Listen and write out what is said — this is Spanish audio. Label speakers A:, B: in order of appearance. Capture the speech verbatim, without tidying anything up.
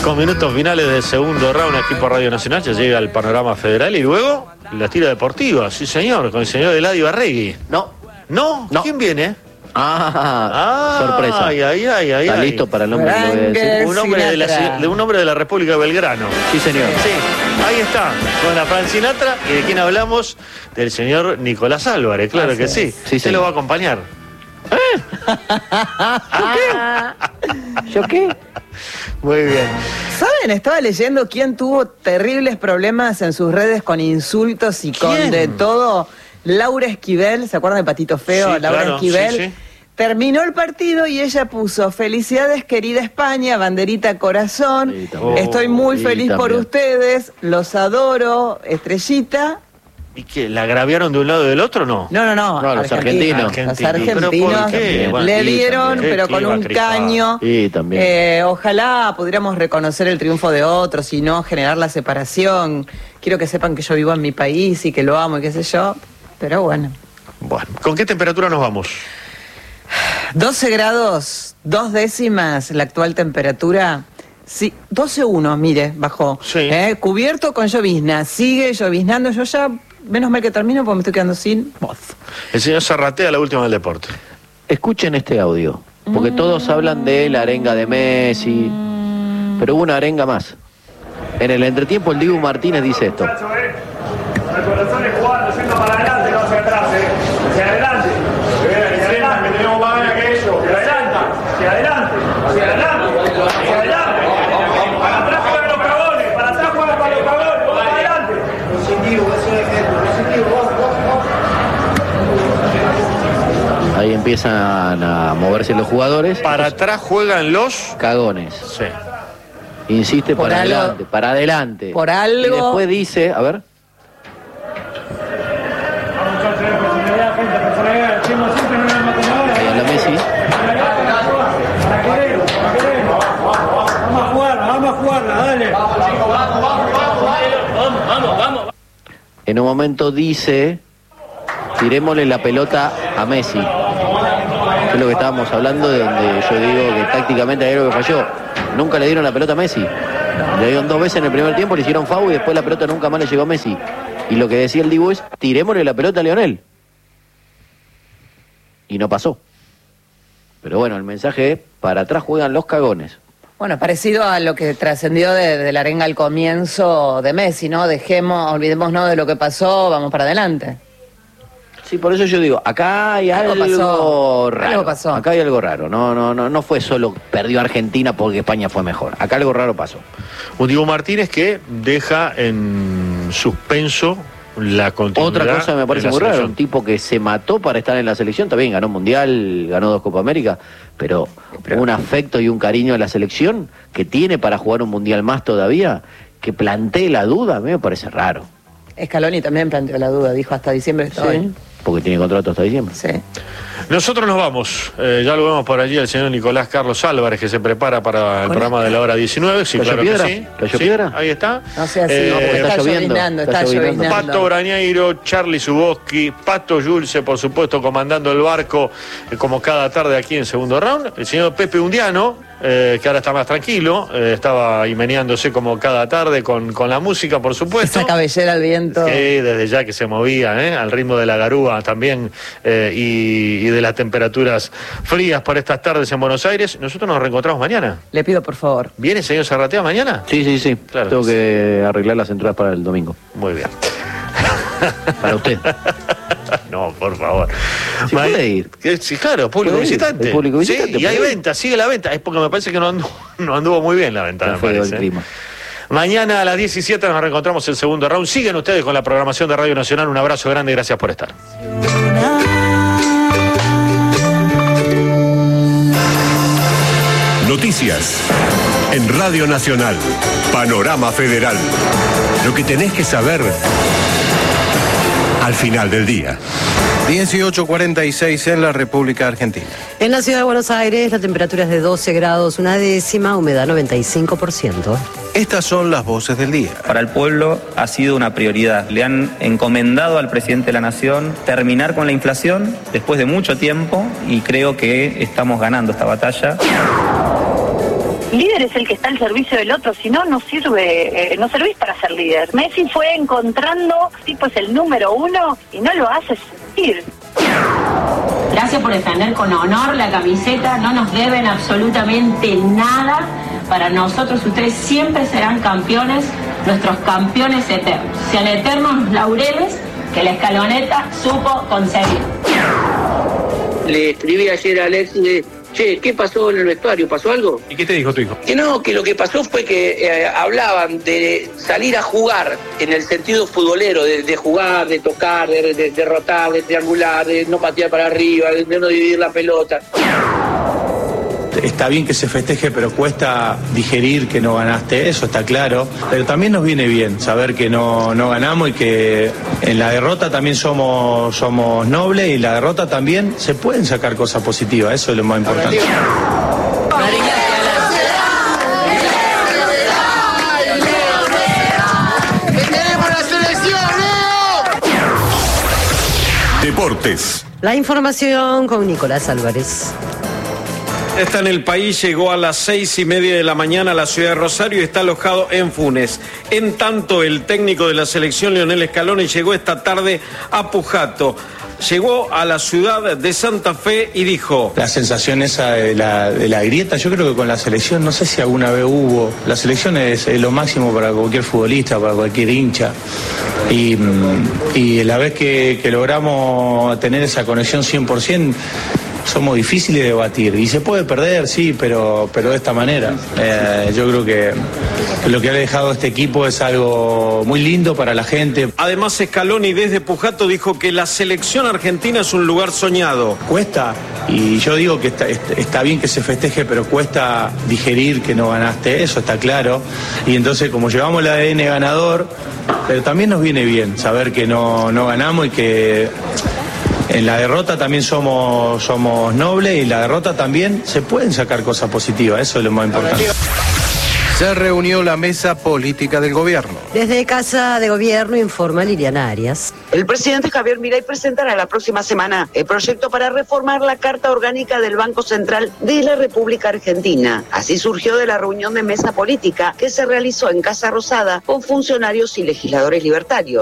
A: Cinco minutos finales del segundo round aquí por Radio Nacional. Ya llega el panorama federal y luego la tira deportiva. Sí, señor, con el señor Eladio Barregui.
B: No.
A: ¿No?
B: No.
A: ¿Quién viene?
B: Ah,
A: Ah,
B: sorpresa.
A: Ay, ay, ay, ay.
B: ¿Está
A: ay.
B: listo para el nombre? Que le voy a decir.
A: Un hombre de, la, de un hombre de la República de Belgrano.
B: Sí, señor.
A: Sí, ahí está, con la Frank Sinatra. ¿Y de quién hablamos? Del señor Nicolás Álvarez, claro
B: Así
A: que
B: es.
A: sí.
B: Sí,
A: Se
B: señor.
A: lo va a acompañar.
B: ¿Yo qué?
A: Muy bien.
C: ¿Saben? Estaba leyendo quién tuvo terribles problemas en sus redes con insultos y con
A: ¿Quién?
C: de todo. Laura Esquivel, ¿se acuerdan de Patito Feo?
A: Sí,
C: Laura
A: claro,
C: Esquivel.
A: sí, sí.
C: Terminó el partido y ella puso: felicidades querida España, banderita corazón,
B: Sí, también.
C: estoy muy
B: Sí,
C: feliz por
B: también.
C: ustedes, los adoro, estrellita.
A: ¿Y qué? ¿La agraviaron de un lado y del otro no?
C: No, no, no,
B: No, los argentinos.
C: Los
A: Argentinos.
C: argentinos
A: ¿Pero por qué? Bueno,
C: le
B: sí,
C: dieron,
B: también.
C: pero
A: Qué
C: con
A: clima
C: un
A: crispado.
C: caño.
B: Sí, también.
C: Eh, ojalá pudiéramos reconocer el triunfo de otros y no generar la separación. Quiero que sepan que yo vivo en mi país y que lo amo y qué sé yo. Pero bueno.
A: Bueno, ¿con qué temperatura nos vamos?
C: doce grados, dos décimas la actual temperatura. Sí, doce uno, mire, bajó.
A: Sí.
C: Eh, cubierto con llovizna. Sigue lloviznando. Yo ya, menos mal que termino porque me estoy quedando sin voz.
A: El señor Zarratea, la última del deporte.
B: Escuchen este audio, porque todos hablan de la arenga de Messi, pero hubo una arenga más. En el entretiempo el Dibu Martínez dice esto.
D: El corazón es jugando, yendo para adelante, no hacia atrás, ¿eh? Hacia adelante. Hacia adelante, que tenemos más ganas que ellos. Hacia adelante, hacia adelante, hacia adelante, hacia adelante. Para atrás juegan los cagones, para atrás juegan para los cagones, vamos para adelante. Positivo, es un ejemplo, positivo, vos, vos, vos.
B: Ahí empiezan a moverse los jugadores.
A: Para atrás juegan los...
B: Cagones.
A: Sí.
B: Insiste
C: Por
B: para
C: algo-
B: adelante, para adelante.
C: por algo-
B: Y después dice, a ver.
D: Vamos, muchachos, personalidad, gente, personalidad. Chimo, siempre no nos matan ahora.
B: Ahí anda Messi.
D: Para quererlo, para quererlo. Vamos a jugarla, vamos a jugarla, dale. Vamos, chicos, vamos, vamos, vamos, vamos, vamos, vamos.
B: En un momento dice, tirémosle la pelota a Messi. Es lo que estábamos hablando, de donde yo digo que tácticamente hay algo que falló. Nunca le dieron la pelota a Messi. Le dieron dos veces en el primer tiempo, le hicieron foul y después la pelota nunca más le llegó a Messi. Y lo que decía el Dibu es, tirémosle la pelota a Lionel. Y no pasó. Pero bueno, el mensaje es, para atrás juegan los cagones.
C: Bueno, parecido a lo que trascendió de, de la arenga al comienzo de Messi, ¿no? Dejemos, olvidémonos de lo que pasó, vamos para adelante.
B: Sí, por eso yo digo, acá hay algo,
C: Algo pasó,
B: raro.
C: algo pasó.
B: Acá hay algo raro. No, no, no, no fue solo perdió Argentina porque España fue mejor. Acá algo raro pasó.
A: Un Dibu Martínez que deja en suspenso la continuidad.
B: Otra cosa que me parece
A: de la
B: muy raro,
A: selección.
B: un tipo que se mató para estar en la selección, también ganó Mundial, ganó dos Copa América, pero un afecto y un cariño a la selección que tiene para jugar un Mundial más todavía, que plantee la duda, a mí me parece raro.
C: Scaloni también planteó la duda, dijo hasta diciembre estoy.
B: Porque tiene contrato hasta diciembre.
C: Sí.
A: Nosotros nos vamos. Eh, ya lo vemos por allí el señor Nicolás Carlos Álvarez, que se prepara para el
C: ¿Con
A: programa de la hora diecinueve. Sí,
B: ¿Cayó
A: claro
B: piedra?
A: que sí.
B: ¿Cayó
A: Sí,
B: piedra?
A: ahí está.
C: No sea así,
A: Eh,
C: no, porque
B: está
C: está
B: lloviendo,
C: lloviznando,
B: está
C: está
B: lloviznando.
C: lloviznando.
A: Pato Brañeiro, Charlie Zuboski, Pato Yulce, por supuesto, comandando el barco, eh, como cada tarde aquí en segundo round. El señor Pepe Undiano, eh, que ahora está más tranquilo, eh, estaba ahí meneándose como cada tarde con, con la música, por supuesto.
C: Esa cabellera al viento.
A: Sí, desde ya que se movía, ¿eh? Al ritmo de la garúa también, eh, y, y de las temperaturas frías para estas tardes en Buenos Aires. Nosotros nos reencontramos mañana.
C: Le pido por favor.
A: ¿Viene el señor Zarratea mañana?
B: Sí, sí, sí.
A: Claro.
B: Tengo que arreglar las entradas para el domingo.
A: Muy bien.
B: Para usted.
A: No, por favor.
B: Sí, puede ir.
A: Que- Sí, claro, público
B: Puede ir,
A: visitante.
B: el público visitante
A: Sí, y hay
B: puede ir.
A: venta, sigue la venta. Es porque me parece que no anduvo, no anduvo muy bien la venta,
B: Está
A: me
B: feo el
A: parece.
B: clima.
A: Mañana a las diecisiete nos reencontramos el segundo round. Siguen ustedes con la programación de Radio Nacional. Un abrazo grande y gracias por estar.
E: Noticias en Radio Nacional. Panorama Federal. Lo que tenés que saber al final del día.
F: dieciocho cuarenta y seis en la República Argentina.
G: En la ciudad de Buenos Aires la temperatura es de doce grados, una décima, humedad noventa y cinco por ciento.
F: Estas son las voces del día.
H: Para el pueblo ha sido una prioridad. Le han encomendado al presidente de la Nación terminar con la inflación después de mucho tiempo y creo que estamos ganando esta batalla.
I: líder es el que está al servicio del otro, si no, no sirve, eh, no servís para ser líder. Messi fue encontrando, tipo es el número uno y no lo hace sentir.
J: Gracias por defender con honor la camiseta, no nos deben absolutamente nada. Para nosotros ustedes siempre serán campeones, nuestros campeones eternos. Sean eternos los laureles que la Escaloneta supo conseguir.
B: Le escribí ayer a Alex y le che, ¿qué pasó en el vestuario? ¿Pasó algo?
F: ¿Y qué te dijo tu hijo?
B: Que no, que lo que pasó fue que eh, hablaban de salir a jugar en el sentido futbolero, de, de jugar, de tocar, de, de derrotar, de triangular, de no patear para arriba, de, de no dividir la pelota.
K: Está bien que se festeje, pero cuesta digerir que no ganaste, eso está claro. Pero también nos viene bien saber que no, no ganamos y que en la derrota también somos, somos nobles y la derrota también se pueden sacar cosas positivas, eso es lo más importante.
E: Deportes.
G: La información con Nicolás Álvarez.
L: Está en el país, llegó a las seis y media de la mañana a la ciudad de Rosario y está alojado en Funes. En tanto, el técnico de la selección, Lionel Scaloni, llegó esta tarde a Pujato. Llegó a la ciudad de Santa Fe y dijo...
K: La sensación esa de la, de la grieta, yo creo que con la selección, no sé si alguna vez hubo, la selección es, es lo máximo para cualquier futbolista, para cualquier hincha. Y, y la vez que, que logramos tener esa conexión cien por ciento... somos difíciles de batir y se puede perder, sí, pero, pero de esta manera. Eh, yo creo que lo que ha dejado este equipo es algo muy lindo para la gente.
L: Además, Scaloni desde Pujato dijo que la selección argentina es un lugar soñado.
K: Cuesta, y yo digo que está, está bien que se festeje, pero cuesta digerir que no ganaste, eso está claro. Y entonces, como llevamos el A D N ganador, pero también nos viene bien saber que no, no ganamos y que... en la derrota también somos, somos nobles y la derrota también se pueden sacar cosas positivas, eso es lo más importante.
F: Se reunió la mesa política del gobierno.
G: Desde Casa de Gobierno informa Liliana Arias.
M: El presidente Javier Milei presentará la próxima semana el proyecto para reformar la Carta Orgánica del Banco Central de la República Argentina. Así surgió de la reunión de mesa política que se realizó en Casa Rosada con funcionarios y legisladores libertarios.